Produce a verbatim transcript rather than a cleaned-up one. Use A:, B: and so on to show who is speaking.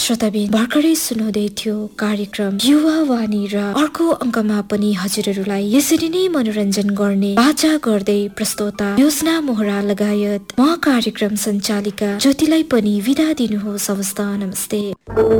A: श्रोताबिन, भर्खरै सुनाउँदै थियो कार्यक्रम युवा वाणी र अर्को अङ्कमा पनि हजुरहरूलाई यसरी नै मनोरञ्जन गर्ने बाचा गर्दै प्रस्तोता योजना मोहरा लगायत म कार्यक्रम सञ्चालिका ज्योतिलाई पनि विदा दिनुहोस्। हवस् त, नमस्ते।